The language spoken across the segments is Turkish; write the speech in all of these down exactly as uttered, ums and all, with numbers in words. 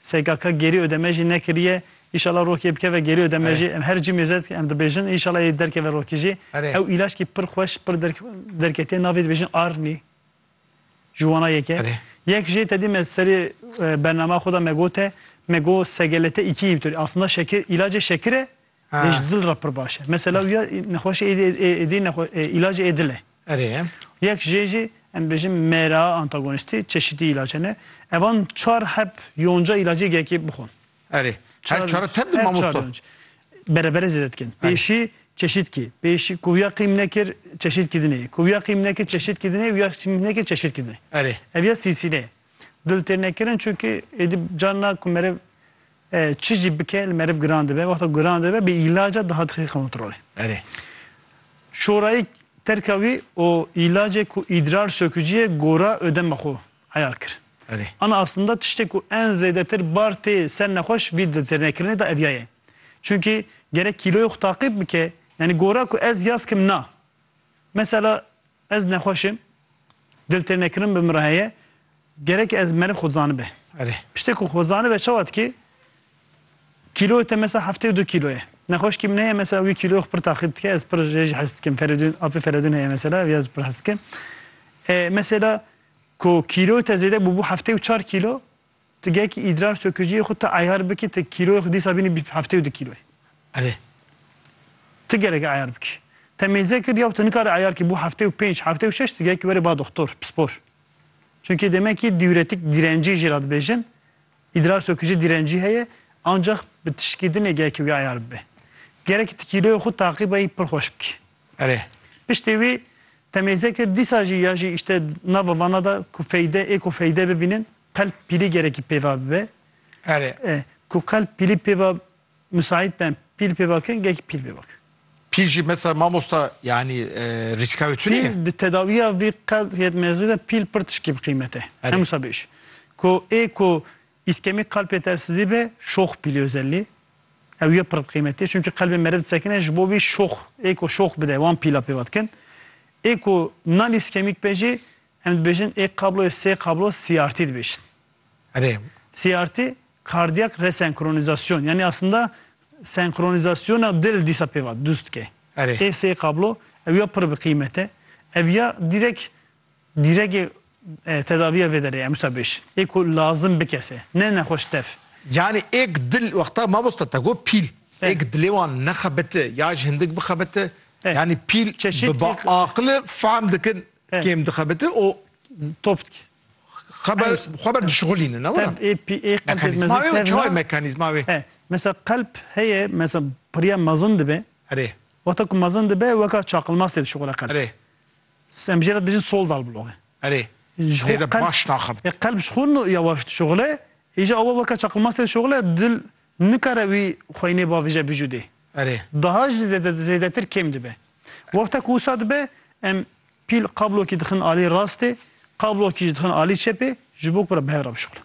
S G K geri ödemeci nekiriye İnşallah roki bike ve geri ödemeci her cimizet em dibêjin inşallah ê derke ve rokî ew ilaç ki pir xweş pir derketê navê dibêjin arnî ji wana yeke yek jê tedî me serê bername xwe da me gote me got S G L T iki yî aslında şeker ilacê şeker e ji dil re pir baş e mesela ya nexweşê êdî ilacê ê dil e yek jê jî em dibêjin mêra antagonistî çeşitî ilaç hene evan çar hep yonca ilacê gekê bixwin her çare tebdil mamosta. Berabere zedetkin. Beşi çeşit ki. Beşi kuvya kıymnekir çeşit kidine. Kuvya kıymnekir çeşit kidine. Kuvya kıymnekir çeşit kidine. Evya silsile. Dülternekirin çünkü edip canına kumerev çici bikel merev grande be. Vakta grande be bir ilaca daha tıkı kontrolü. Şorayı terkavi o ilacı ku idrar sökücüye gora ödem bakı ayar kır. Ana aslında tiştek o en zedetir barti sen ne hoş viddetirnekirine da evyaye. Çünkü gerek kilo yok takip bike yani gora ku ez yaz kim na. Mesela ez ne hoşum dilternekirin bir müraheye gerek ez merif xudzanı be. İşte ku xudzanı be çavat ki kilo ete mesela haftaya dö kiloya. Ne hoş kim neye mesela bir kilo yok bir takip ki ez bir reji hastkim feredün api feredün heye mesela yaz bir hastkim. Mesela ko kilo tezede bu bu hafta u çar kilo tige ki idrar sökücüye xutta ayar biki te kilo disa bini bir hafta u de kilo. Evet. Te gerek ayar biki. Temize kir ya ne kadar ayar ki bu hafta u beş hafta u şeş tige ki veri ba doktor spor. Çünkü demek ki diüretik direnci jirad bejin idrar sökücü direnci heye ancak bitişkidine gerek ki ayar be. Gerek kilo xut takip ay per hoş biki. Evet. Piştevi temize kir disajı yaji işte nava vana da ku feyde eko feyde bebinin kalp pili gereki peva be. Evet. E, ku kalp pili peva müsait ben pil pevaken gerek pil pevak. Pilci mesela mamosta yani e, riska ötünü ya. Pil tedaviye ve kalp yetmezliği de pil pırtış gibi kıymete. Evet. Hem sabiş. Ku eko iskemik kalp yetersizliği be şok pili özelliği. Eviye pır kıymeti. Çünkü kalbin merev sekine jbo bir şok. Eko şok bir de van pila pevatken. Eko non iskemik beji hem bejin ek kablo S kablo C R T bejin. Evet. C R T kardiyak resenkronizasyon yani aslında senkronizasyona dil disapeva düstke. Evet. E S kablo evya pır bir kıymete evya direkt direkt e, tedaviye vedere yani müsabeş. Eko lazım bir kese. Ne ne hoş tef. Yani ek dil vakta mamosta tago pil. Ek dilevan ne xabete ya jindik bu xabete. Yani pil baba aklı fahm dikin kim dikhabete o toptik. Haber haber şugulini ne var? Mekanizma ve çoğu mekanizma ve. Mesela kalp heye mesela priya mazın dibe. Evet. Otak mazın dibe vakat çakılmaz dedi şugula kalp. Evet. Semjerat bizim sol dal bloğu. Evet. Zeyde baş nakab. Kalp şunu yavaş şugula. İyice ava vakat çakılmaz dedi şugula dil ne kadar bir khoyne bavija vücudu. Evet. Daha zedetir kim dibe. Vakta kusad be em pil kablo ki dixin ali raste kablo ki dixin ali çepe jibok bura behra bşugla.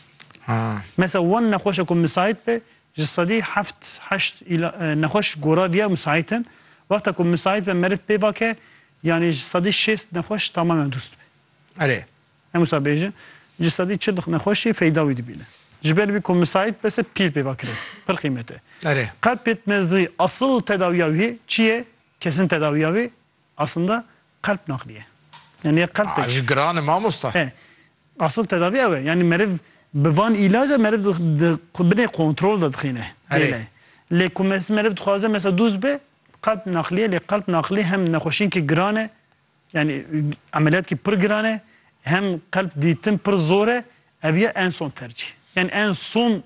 Ha. Mesela wan nakhoşakum müsait be jisadi haft haşt ila nakhoş goravya müsaiten vaktakum müsait be merif be bake yani jisadi şest nakhoş tamamen dust be. Evet. Em musabejin jisadi çırdık nakhoşi feydavi bile. Jibel bir kum müsait bese pil be bakire. Per kıymeti. Evet. Kalp yetmezliği asıl tedaviyavi çiye kesin tedaviyavi aslında kalp nakliye. Yani kalp tek. Ajgran mamosta. He. Asıl tedavi ev. Yani merev bevan ilaca merev bine kontrol da dkhine. Evet. Le kumes merev tkhaze mesela duz be kalp nakliye le kalp nakliye hem nakhoşin ki grane yani ameliyat ki pır grane hem kalp ditin pır zore eviye en son tercih. Yani en son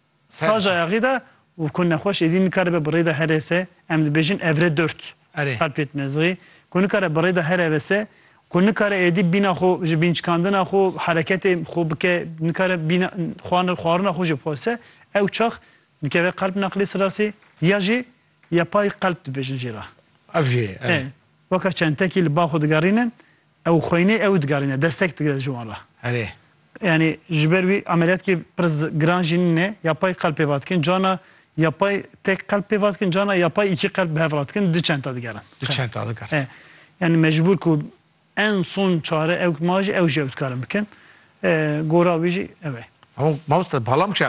sac ayağı da و كنا خوش ایدین کار به برای هر سه ام بیشین evre dört. Kalp yetmezliği. Konu kara برای هر وسه konu kara edi bina خو جبین چکاندن خو حرکت خو بکه نکاره bina خوان خوارنا خو جپوسه او çak dikeve kalp nakli sırası yaji yapay kalp بیشین جرا. Avcı. Evet. Fakat çentekil bağ digarinen او خوینه او digarine destek digar juala. Evet. Yani jiber bir ameliyat ki prz granjinine yapay kalp evatken cana yapay tek kalp evatken cana yapay iki kalp evatken diçenta digaran. Diçenta digar. Yani mecbur ku en son çare ev maji ev jevt karım biken. Gora biji evet. Ama mausta balamça